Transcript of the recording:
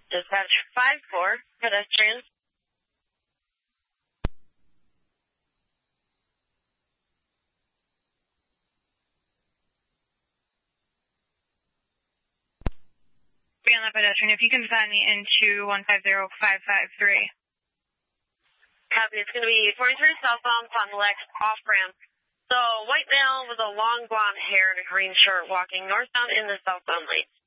Dispatch 5-4, pedestrian. Be on that pedestrian. If you can sign me into 150553. Copy. It's going to be 43 southbound Fond du Lac off-ramp. So, white male with a long blonde hair and a green shirt walking northbound in the southbound lane.